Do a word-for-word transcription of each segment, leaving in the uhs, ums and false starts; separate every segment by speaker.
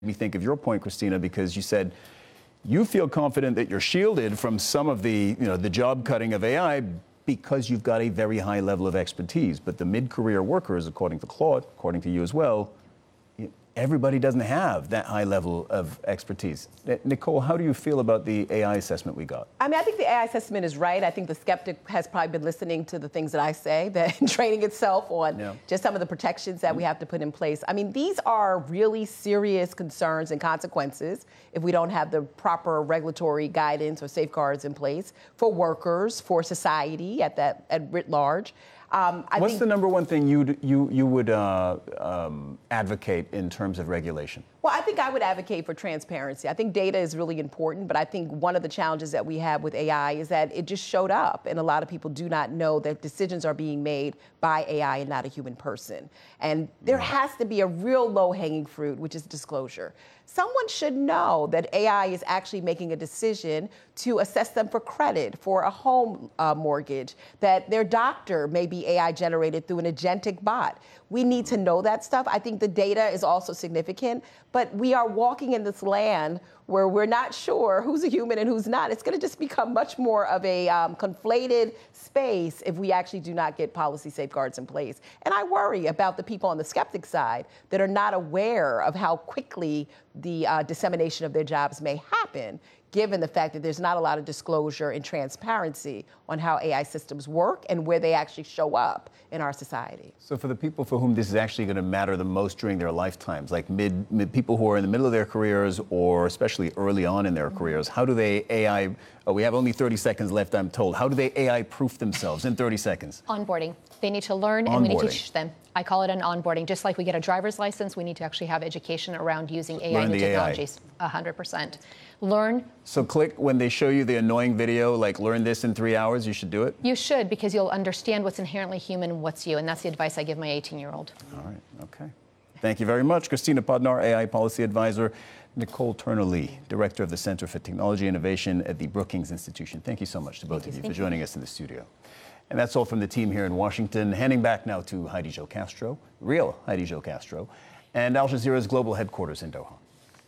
Speaker 1: Me think of your point, Christina, because you said you feel confident that you're shielded from some of the, you know, the job cutting of A I because you've got a very high level of expertise. But the mid-career workers, according to Claude, according to you as well, everybody doesn't have that high level of expertise. Nicole, how do you feel about the A I assessment we got?
Speaker 2: I mean, I think the A I assessment is right. I think the skeptic has probably been listening to the things that I say, that training itself on yeah. just some of the protections that mm-hmm. we have to put in place. I mean, these are really serious concerns and consequences if we don't have the proper regulatory guidance or safeguards in place for workers, for society at that at writ large. Um, I
Speaker 1: What's
Speaker 2: think,
Speaker 1: the number one thing you'd, you you would uh, um, advocate in terms of regulation?
Speaker 2: Well, I think I would advocate for transparency. I think data is really important, but I think one of the challenges that we have with A I is that it just showed up, and a lot of people do not know that decisions are being made by A I and not a human person. And there has to be a real low-hanging fruit, which is disclosure. Someone should know that A I is actually making a decision to assess them for credit for a home uh, mortgage, that their doctor may be A I generated through an agentic bot. We need to know that stuff. I think the data is also significant, but we are walking in this land where we're not sure who's a human and who's not. It's going to just become much more of a um, conflated space if we actually do not get policy safeguards in place. And I worry about the people on the skeptic side that are not aware of how quickly the uh, dissemination of their jobs may happen, given the fact that there's not a lot of disclosure and transparency on how A I systems work and where they actually show up in our society.
Speaker 1: So for the people for whom this is actually going to matter the most during their lifetimes, like mid, mid people who are in the middle of their careers or especially early on in their mm-hmm. careers, how do they A I, oh, we have only thirty seconds left, I'm told. How do they A I proof themselves in thirty seconds?
Speaker 3: Onboarding. They need to learn and we need to teach them. I call it an onboarding. Just like we get a driver's license, we need to actually have education around using A I new technologies. A hundred percent. Learn.
Speaker 1: So click when they show you the annoying video, like learn this in three hours, you should do it?
Speaker 3: You should, because you'll understand what's inherently human, what's you, and that's the advice I give my eighteen-year-old.
Speaker 1: All right, okay. Thank you very much. Christina Podnar, A I Policy Advisor. Nicole Turner-Lee, Director of the Center for Technology Innovation at the Brookings Institution. Thank you so much to both of you for joining us in the studio. And that's all from the team here in Washington. Handing back now to Heidi Jo Castro, real Heidi Jo Castro, and Al Jazeera's global headquarters in Doha.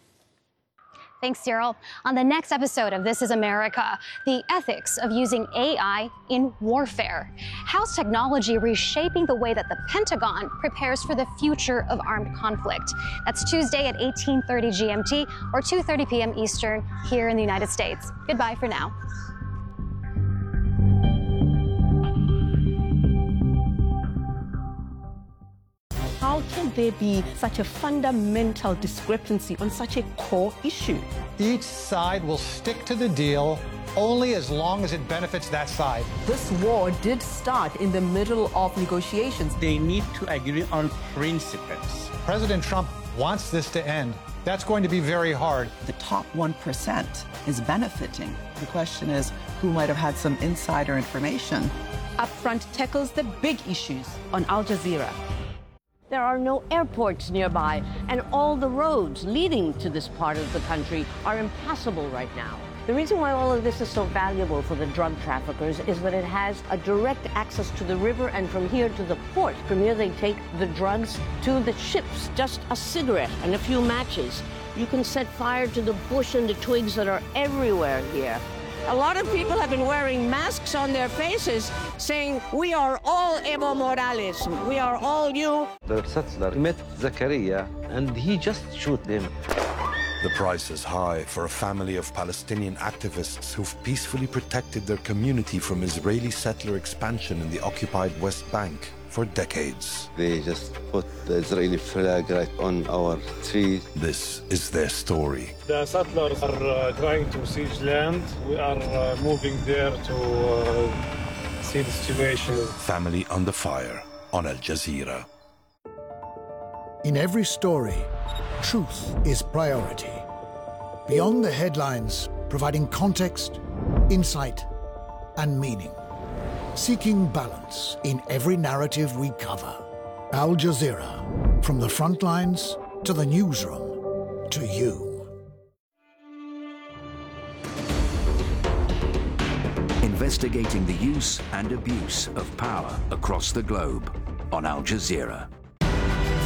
Speaker 4: Thanks, Cyril. On the next episode of This is America, the ethics of using A I in warfare. How's technology reshaping the way that the Pentagon prepares for the future of armed conflict? That's Tuesday at eighteen thirty G M T or two thirty p m Eastern here in the United States. Goodbye for now.
Speaker 5: How can there be such a fundamental discrepancy on such a core issue?
Speaker 6: Each side will stick to the deal only as long as it benefits that side.
Speaker 7: This war did start in the middle of negotiations.
Speaker 8: They need to agree on principles.
Speaker 6: President Trump wants this to end. That's going to be very hard.
Speaker 9: The top one percent is benefiting. The question is, who might have had some insider information?
Speaker 7: Upfront tackles the big issues on Al Jazeera.
Speaker 10: There are no airports nearby, and all the roads leading to this part of the country are impassable right now. The reason why all of this is so valuable for the drug traffickers is that it has a direct access to the river and from here to the port. From here they take the drugs to the ships. Just a cigarette and a few matches. You can set fire to the bush and the twigs that are everywhere here. A lot of people have been wearing masks on their faces saying, we are all Evo Morales, we are all you.
Speaker 11: The settler met Zakaria and he just shoot them.
Speaker 12: The price is high for a family of Palestinian activists who've peacefully protected their community from Israeli settler expansion in the occupied West Bank for decades.
Speaker 11: They just put the Israeli flag right on our trees.
Speaker 12: This is their story.
Speaker 13: The settlers are uh, trying to siege land. We are uh, moving there to uh, see the situation.
Speaker 12: Family Under Fire on Al Jazeera.
Speaker 14: In every story, truth is priority. Beyond the headlines, providing context, insight, and meaning. Seeking balance in every narrative we cover. Al Jazeera, from the front lines to the newsroom to you.
Speaker 15: Investigating the use and abuse of power across the globe on Al Jazeera.